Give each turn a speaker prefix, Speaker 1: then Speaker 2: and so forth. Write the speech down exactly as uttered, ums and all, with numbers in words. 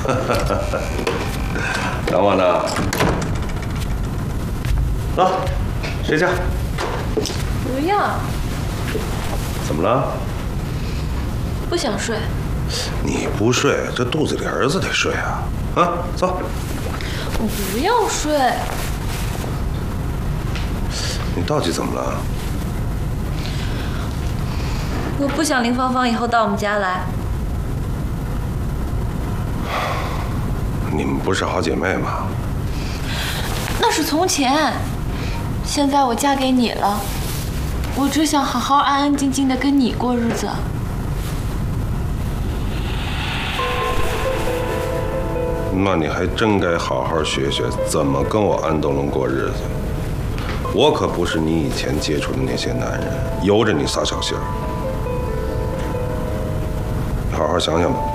Speaker 1: 等我呢。走，睡觉。
Speaker 2: 不要。
Speaker 1: 怎么了？
Speaker 2: 不想睡。
Speaker 1: 你不睡，这肚子里儿子得睡啊！啊，走。
Speaker 2: 我不要睡。
Speaker 1: 你到底怎么了？
Speaker 2: 我不想林芳芳以后到我们家来。
Speaker 1: 你们不是好姐妹吗？
Speaker 2: 那是从前，现在我嫁给你了，我只想好好安安静静的跟你过日子。
Speaker 1: 那你还真该好好学学怎么跟我安东龙过日子。我可不是你以前接触的那些男人，由着你撒小心儿。好好想想吧。